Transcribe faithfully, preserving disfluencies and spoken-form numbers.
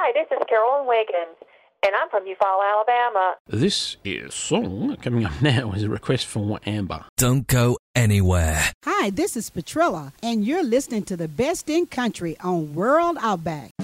Hi, this is Carolyn Wiggins, and I'm from Eufaula, Alabama. This is song coming up now is a request from Amber. Don't go anywhere. Hi, this is Petrilla, and you're listening to the best in country on World Outback.